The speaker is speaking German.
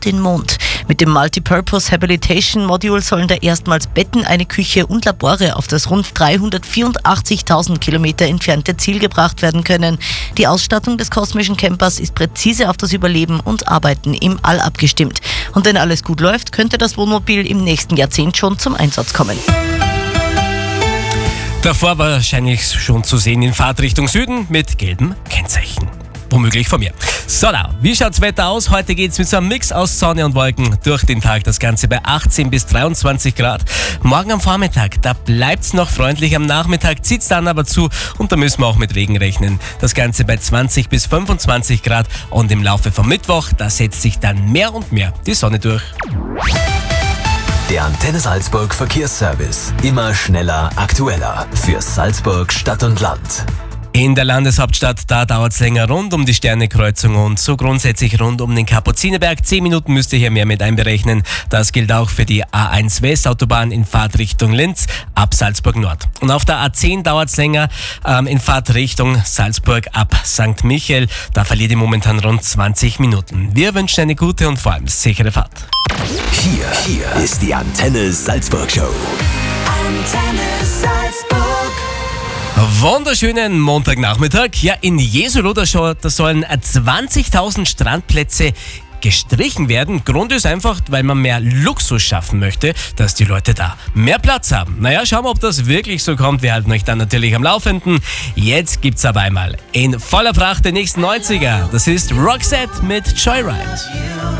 den Mond. Mit dem Multipurpose Habilitation Module sollen da erstmals Betten, eine Küche und Labore auf das rund 384.000 Kilometer entfernte Ziel gebracht werden können. Die Ausstattung des kosmischen Campers ist präzise auf das Überleben und Arbeiten im All abgestimmt. Und wenn alles gut läuft, könnte das Wohnmobil im nächsten Jahrzehnt schon zum Einsatz kommen. Davor wahrscheinlich schon zu sehen in Fahrtrichtung Süden mit gelbem Kennzeichen. Womöglich von mir. So, wie schaut's Wetter aus? Heute geht's mit so einem Mix aus Sonne und Wolken durch den Tag. Das Ganze bei 18 bis 23 Grad. Morgen am Vormittag, da bleibt's noch freundlich. Am Nachmittag zieht's dann aber zu und da müssen wir auch mit Regen rechnen. Das Ganze bei 20 bis 25 Grad. Und im Laufe vom Mittwoch, da setzt sich dann mehr und mehr die Sonne durch. Der Antenne Salzburg Verkehrsservice. Immer schneller, aktueller. Für Salzburg Stadt und Land. In der Landeshauptstadt, da dauert's länger rund um die Sternekreuzung und so grundsätzlich rund um den Kapuzinerberg. 10 Minuten müsst ihr hier mehr mit einberechnen. Das gilt auch für die A1 Westautobahn in Fahrtrichtung Linz ab Salzburg Nord. Und auf der A10 dauert's länger in Fahrtrichtung Salzburg ab St. Michael. Da verliert ihr momentan rund 20 Minuten. Wir wünschen eine gute und vor allem sichere Fahrt. Hier ist die Antenne Salzburg Show. Antenne Salzburg. Wunderschönen Montagnachmittag. Ja, in Jesolo, da sollen 20.000 Strandplätze gestrichen werden. Grund ist einfach, weil man mehr Luxus schaffen möchte, dass die Leute da mehr Platz haben. Naja, schauen wir, ob das wirklich so kommt. Wir halten euch dann natürlich am Laufenden. Jetzt gibt's aber einmal in voller Pracht den nächsten 90er. Das ist Roxette mit Joyride.